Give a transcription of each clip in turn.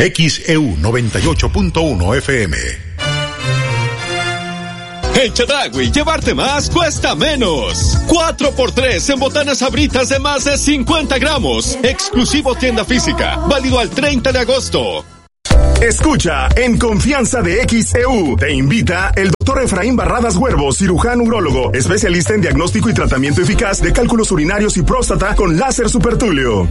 XEU 98.1 FM. En Chedraui, llevarte más cuesta menos. 4x3 en botanas Sabritas de más de 50 gramos. Exclusivo tienda física. Válido al 30 de agosto. Escucha, en confianza de XEU, te invita el Dr. Efraín Barradas Huervo, cirujano urólogo, especialista en diagnóstico y tratamiento eficaz de cálculos urinarios y próstata con láser supertulio.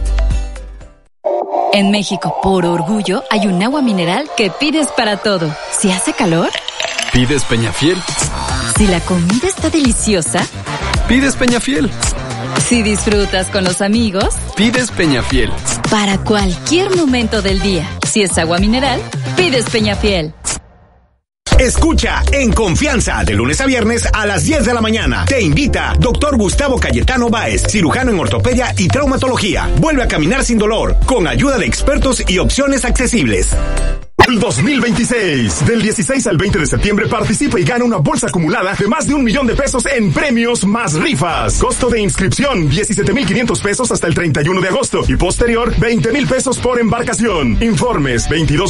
En México, por orgullo, hay un agua mineral que pides para todo. Si hace calor, pides Peñafiel. Si la comida está deliciosa, pides Peñafiel. Si disfrutas con los amigos, pides Peñafiel. Para cualquier momento del día, si es agua mineral, pides Peñafiel. Escucha En Confianza de lunes a viernes a las 10 de la mañana. Te invita Dr. Gustavo Cayetano Báez, cirujano en ortopedia y traumatología. Vuelve a caminar sin dolor, con ayuda de expertos y opciones accesibles. El 2026. Del 16 al 20 de septiembre participa y gana una bolsa acumulada de más de $1,000,000 en premios más rifas. Costo de inscripción, 17,500 pesos hasta el 31 de agosto. Y posterior, 20,000 pesos por embarcación. Informes,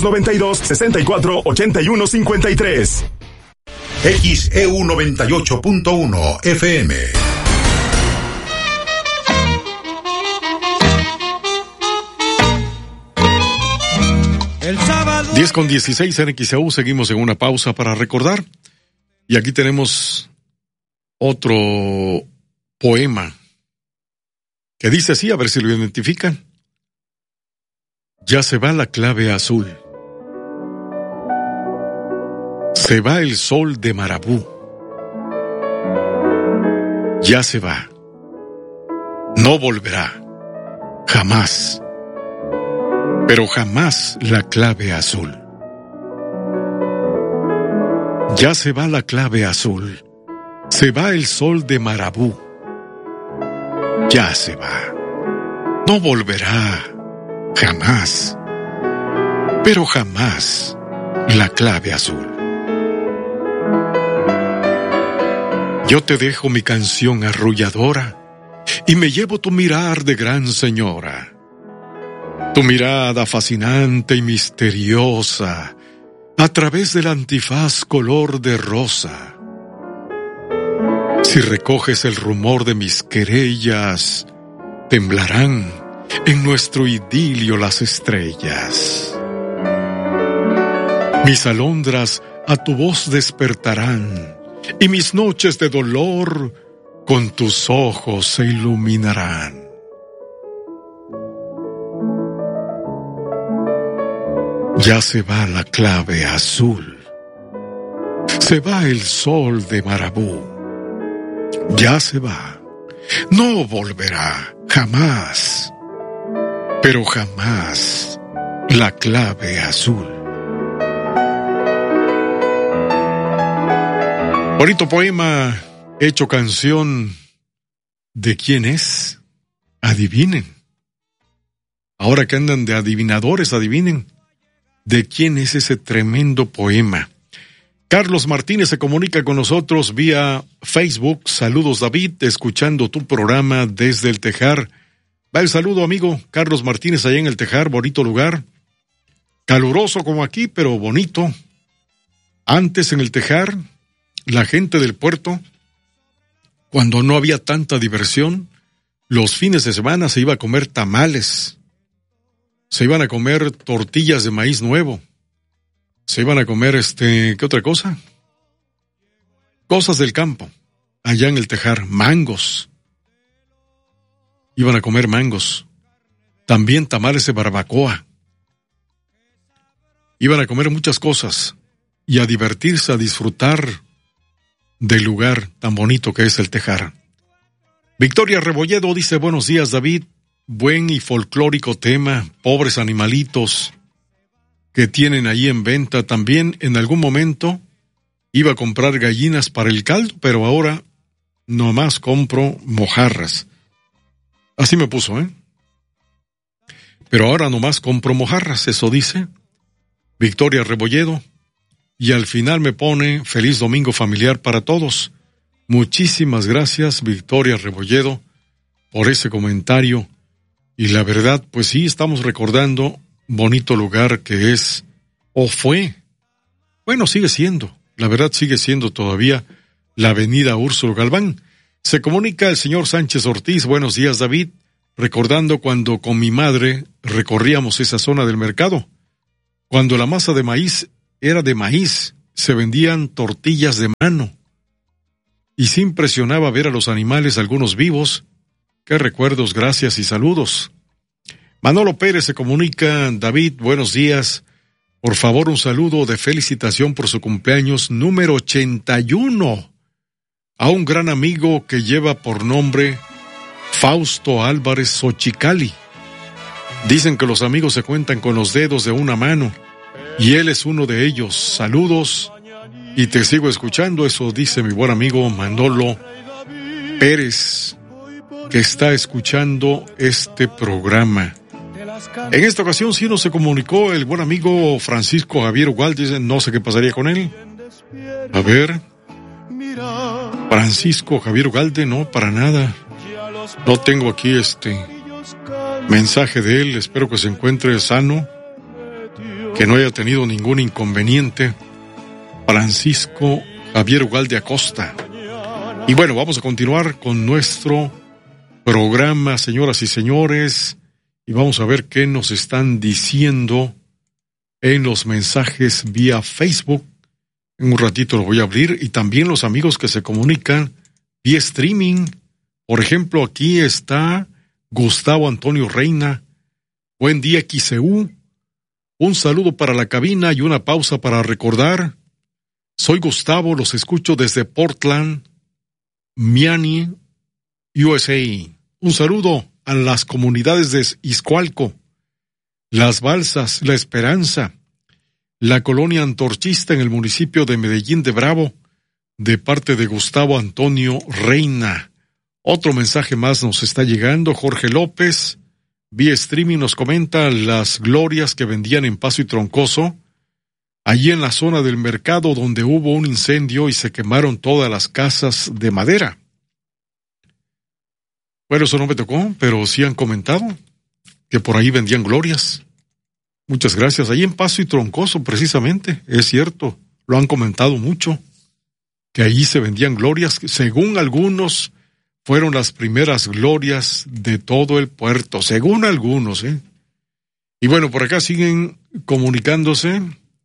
2292-648153. XEU 98.1 FM. 10:16 en XEU, seguimos en una pausa para recordar. Y aquí tenemos otro poema que dice así, a ver si lo identifican. Ya se va la clave azul. Se va el sol de Marabú. Ya se va. No volverá. Jamás. Pero jamás la clave azul. Ya se va la clave azul. Se va el sol de Marabú. Ya se va. No volverá. Jamás. Pero jamás la clave azul. Yo te dejo mi canción arrulladora y me llevo tu mirar de gran señora. Tu mirada fascinante y misteriosa a través del antifaz color de rosa. Si recoges el rumor de mis querellas, temblarán en nuestro idilio las estrellas. Mis alondras a tu voz despertarán y mis noches de dolor con tus ojos se iluminarán. Ya se va la clave azul. Se va el sol de Marabú. Ya se va. No volverá jamás. Pero jamás la clave azul. Bonito poema hecho canción. ¿De quién es? Adivinen. Ahora que andan de adivinadores, adivinen. ¿De quién es ese tremendo poema? Carlos Martínez se comunica con nosotros vía Facebook. Saludos, David, escuchando tu programa desde el Tejar. Va el saludo, amigo Carlos Martínez, allá en el Tejar, bonito lugar. Caluroso como aquí, pero bonito. Antes en el Tejar, la gente del puerto, cuando no había tanta diversión, los fines de semana se iba a comer tamales. Se iban a comer tortillas de maíz nuevo. Se iban a comer, ¿qué otra cosa? Cosas del campo. Allá en el Tejar, mangos. Iban a comer mangos. También tamales de barbacoa. Iban a comer muchas cosas. Y a divertirse, a disfrutar del lugar tan bonito que es el Tejar. Victoria Rebolledo dice, buenos días, David. Buen y folclórico tema, pobres animalitos que tienen ahí en venta. También en algún momento iba a comprar gallinas para el caldo, pero ahora nomás compro mojarras. Así me puso, Pero ahora nomás compro mojarras, eso dice Victoria Rebolledo. Y al final me pone, feliz domingo familiar para todos. Muchísimas gracias, Victoria Rebolledo, por ese comentario. Y la verdad, pues sí, estamos recordando bonito lugar que es, o fue, bueno, sigue siendo, la verdad sigue siendo todavía la avenida Úrsulo Galván. Se comunica el señor Sánchez Ortiz. Buenos días, David. Recordando cuando con mi madre recorríamos esa zona del mercado, cuando la masa de maíz era de maíz, se vendían tortillas de mano y se impresionaba ver a los animales, algunos vivos. Qué recuerdos, gracias y saludos. Manolo Pérez se comunica. David, buenos días. Por favor, un saludo de felicitación por su cumpleaños número 81 a un gran amigo que lleva por nombre Fausto Álvarez Xochicali. Dicen que los amigos se cuentan con los dedos de una mano y él es uno de ellos. Saludos y te sigo escuchando. Eso dice mi buen amigo Manolo Pérez, que está escuchando este programa. En esta ocasión sí nos se comunicó el buen amigo Francisco Javier Ugalde. No sé qué pasaría con él. A ver, Francisco Javier Ugalde, no, para nada. No tengo aquí mensaje de él. Espero que se encuentre sano, que no haya tenido ningún inconveniente. Francisco Javier Ugalde Acosta. Y bueno, vamos a continuar con nuestro programa, señoras y señores, y vamos a ver qué nos están diciendo en los mensajes vía Facebook. En un ratito lo voy a abrir, y también los amigos que se comunican vía streaming. Por ejemplo, aquí está Gustavo Antonio Reina. Buen día, XCU. Un saludo para la cabina y una pausa para recordar. Soy Gustavo, los escucho desde Portland, Miami, USA. Un saludo a las comunidades de Izcualco, Las Balsas, La Esperanza, la colonia antorchista en el municipio de Medellín de Bravo, de parte de Gustavo Antonio Reina. Otro mensaje más nos está llegando. Jorge López, vía streaming, nos comenta las glorias que vendían en Paso y Troncoso, allí en la zona del mercado donde hubo un incendio y se quemaron todas las casas de madera. Bueno, eso no me tocó, pero sí han comentado que por ahí vendían glorias. Muchas gracias. Ahí en Paso y Troncoso, precisamente, es cierto, lo han comentado mucho, que allí se vendían glorias, según algunos fueron las primeras glorias de todo el puerto, según algunos, Y bueno, por acá siguen comunicándose.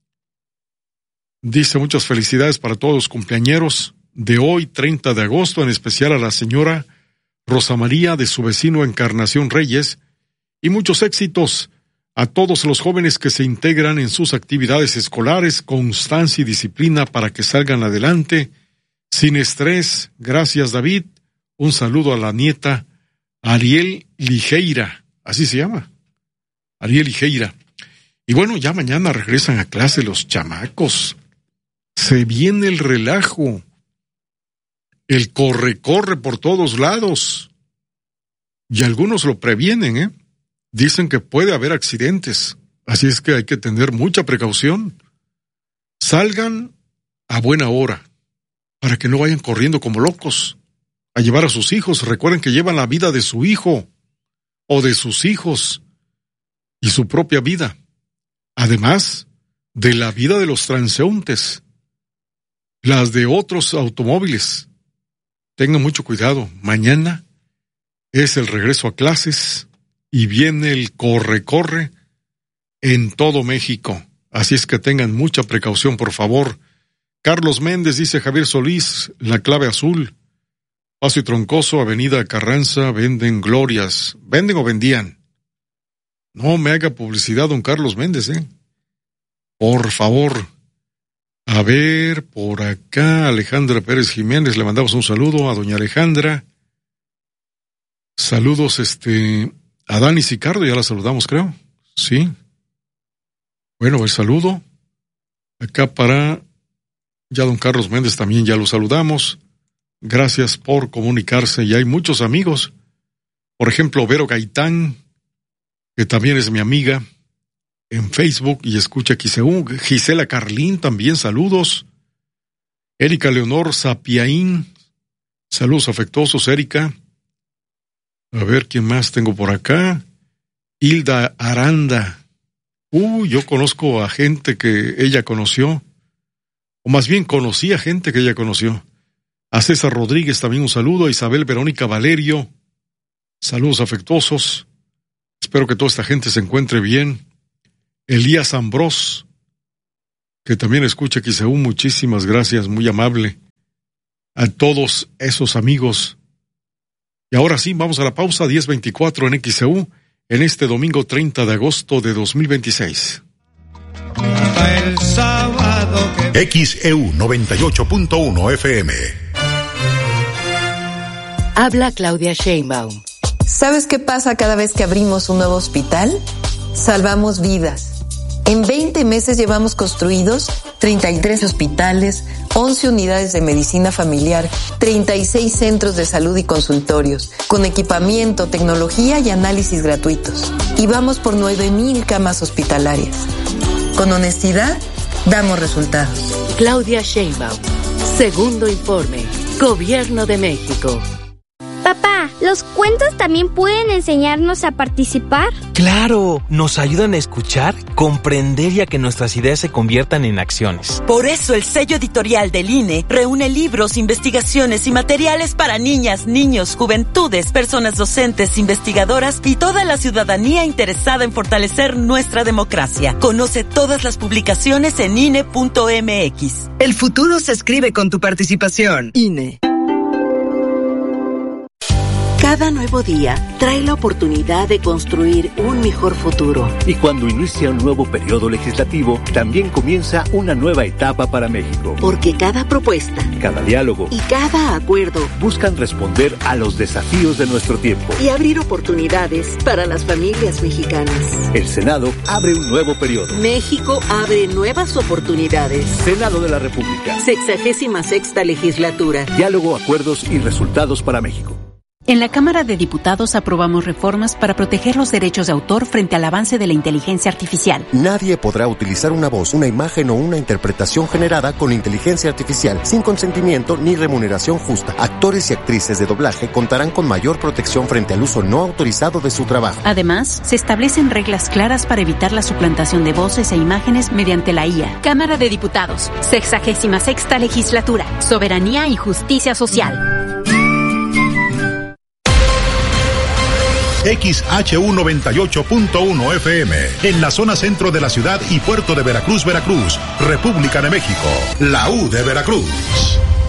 Dice muchas felicidades para todos los cumpleañeros de hoy, 30 de agosto, en especial a la señora Rosa María de su vecino Encarnación Reyes, y muchos éxitos a todos los jóvenes que se integran en sus actividades escolares, constancia y disciplina para que salgan adelante, sin estrés. Gracias, David. Un saludo a la nieta Ariel Ligeira, así se llama, Ariel Ligeira. Y bueno, ya mañana regresan a clase los chamacos. Se viene el relajo, el corre por todos lados. Y algunos lo previenen, Dicen que puede haber accidentes, así es que hay que tener mucha precaución. Salgan a buena hora, para que no vayan corriendo como locos a llevar a sus hijos. Recuerden que llevan la vida de su hijo o de sus hijos y su propia vida, además de la vida de los transeúntes, las de otros automóviles. Tengan mucho cuidado. Mañana es el regreso a clases y viene el corre en todo México. Así es que tengan mucha precaución, por favor. Carlos Méndez, dice Javier Solís, La Clave Azul, Paso y Troncoso, Avenida Carranza, venden glorias. ¿Venden o vendían? No me haga publicidad, don Carlos Méndez, por favor. A ver, por acá, Alejandra Pérez Jiménez, le mandamos un saludo a doña Alejandra. Saludos, a Dani Sicardo, ya la saludamos, creo. Sí. Bueno, el saludo. Acá para, ya don Carlos Méndez también ya lo saludamos. Gracias por comunicarse. Y hay muchos amigos. Por ejemplo, Vero Gaitán, que también es mi amiga en Facebook y escucha XCU. Gisela Carlín, también saludos. Erika Leonor Sapiaín, saludos afectuosos, Erika. A ver, ¿quién más tengo por acá? Hilda Aranda, Yo conozco a gente que ella conoció, o más bien conocía gente que ella conoció. A César Rodríguez también un saludo, a Isabel Verónica Valerio, saludos afectuosos. Espero que toda esta gente se encuentre bien. Elías Ambrós, que también escucha XEU, muchísimas gracias, muy amable. A todos esos amigos. Y ahora sí, vamos a la pausa, 10:24 en XEU, en este domingo 30 de agosto de 2026. XEU 98.1 FM. Habla Claudia Sheinbaum. ¿Sabes qué pasa cada vez que abrimos un nuevo hospital? Salvamos vidas. En 20 meses llevamos construidos 33 hospitales, 11 unidades de medicina familiar, 36 centros de salud y consultorios, con equipamiento, tecnología y análisis gratuitos. Y vamos por 9,000 camas hospitalarias. Con honestidad, damos resultados. Claudia Sheinbaum. Segundo informe. Gobierno de México. Papá, ¿los cuentos también pueden enseñarnos a participar? ¡Claro! Nos ayudan a escuchar, comprender y a que nuestras ideas se conviertan en acciones. Por eso el sello editorial del INE reúne libros, investigaciones y materiales para niñas, niños, juventudes, personas docentes, investigadoras y toda la ciudadanía interesada en fortalecer nuestra democracia. Conoce todas las publicaciones en INE.mx. El futuro se escribe con tu participación. INE. Cada nuevo día trae la oportunidad de construir un mejor futuro. Y cuando inicia un nuevo periodo legislativo, también comienza una nueva etapa para México. Porque cada propuesta, cada diálogo y cada acuerdo buscan responder a los desafíos de nuestro tiempo y abrir oportunidades para las familias mexicanas. El Senado abre un nuevo periodo. México abre nuevas oportunidades. Senado de la República. 66ª legislatura. Diálogo, acuerdos y resultados para México. En la Cámara de Diputados aprobamos reformas para proteger los derechos de autor frente al avance de la inteligencia artificial. Nadie podrá utilizar una voz, una imagen o una interpretación generada con inteligencia artificial sin consentimiento ni remuneración justa. Actores y actrices de doblaje contarán con mayor protección frente al uso no autorizado de su trabajo. Además, se establecen reglas claras para evitar la suplantación de voces e imágenes mediante la IA. Cámara de Diputados, 66ª legislatura, soberanía y justicia social. XHU 98.1 FM, en la zona centro de la ciudad y puerto de Veracruz, Veracruz, República de México, la U de Veracruz.